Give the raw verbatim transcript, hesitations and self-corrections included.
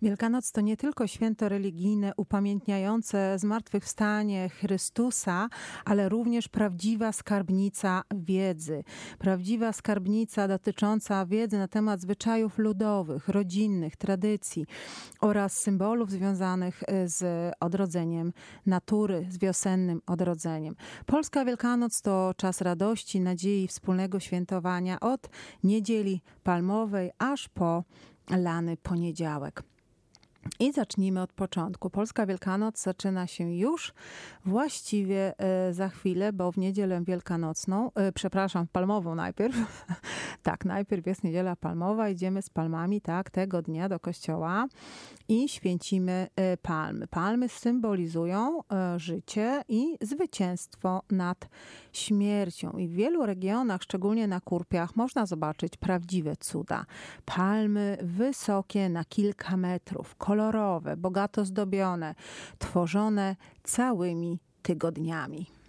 Wielkanoc to nie tylko święto religijne upamiętniające zmartwychwstanie Chrystusa, ale również prawdziwa skarbnica wiedzy. Prawdziwa skarbnica dotycząca wiedzy na temat zwyczajów ludowych, rodzinnych, tradycji oraz symbolów związanych z odrodzeniem natury, z wiosennym odrodzeniem. Polska Wielkanoc to czas radości, nadziei, wspólnego świętowania od niedzieli palmowej aż po lany poniedziałek. I zacznijmy od początku. Polska Wielkanoc zaczyna się już właściwie za chwilę, bo w niedzielę wielkanocną, przepraszam, palmową najpierw. Tak, najpierw jest niedziela palmowa, idziemy z palmami, tak, tego dnia do kościoła i święcimy palmy. Palmy symbolizują życie i zwycięstwo nad śmiercią. I w wielu regionach, szczególnie na Kurpiach, można zobaczyć prawdziwe cuda. Palmy wysokie na kilka metrów, kolorowe, bogato zdobione, tworzone całymi tygodniami.